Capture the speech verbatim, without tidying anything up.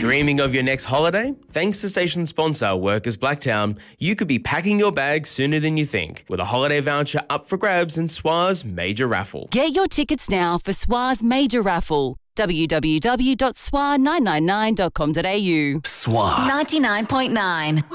Dreaming of your next holiday? Thanks to station sponsor Workers Blacktown, you could be packing your bags sooner than you think with a holiday voucher up for grabs in S W A's major raffle. Get your tickets now for S W A's major raffle. w w w dot s w a nine nine nine dot com dot a u. S W A ninety-nine point nine.